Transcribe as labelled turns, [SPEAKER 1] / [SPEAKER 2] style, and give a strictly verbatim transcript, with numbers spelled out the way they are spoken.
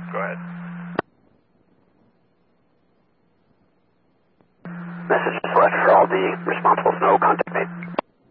[SPEAKER 1] Go ahead.
[SPEAKER 2] Message is left for all the responsible snow. Contact me.